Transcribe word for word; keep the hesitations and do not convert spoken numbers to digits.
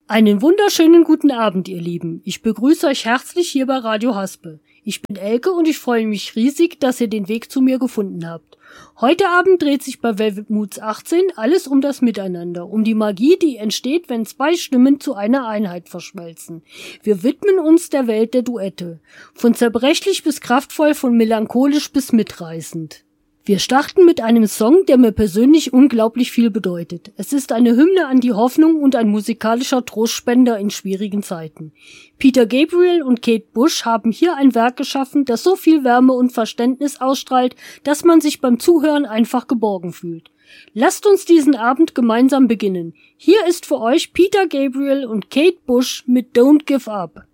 Einen wunderschönen guten Abend, ihr Lieben. Ich begrüße euch herzlich hier bei Radio Haspe. Ich bin Elke und ich freue mich riesig, dass ihr den Weg zu mir gefunden habt. Heute Abend dreht sich bei Velvet Moods achtzehn alles um das Miteinander, um die Magie, die entsteht, wenn zwei Stimmen zu einer Einheit verschmelzen. Wir widmen uns der Welt der Duette. Von zerbrechlich bis kraftvoll, von melancholisch bis mitreißend. Wir starten mit einem Song, der mir persönlich unglaublich viel bedeutet. Es ist eine Hymne an die Hoffnung und ein musikalischer Trostspender in schwierigen Zeiten. Peter Gabriel und Kate Bush haben hier ein Werk geschaffen, das so viel Wärme und Verständnis ausstrahlt, dass man sich beim Zuhören einfach geborgen fühlt. Lasst uns diesen Abend gemeinsam beginnen. Hier ist für euch Peter Gabriel und Kate Bush mit Don't Give Up.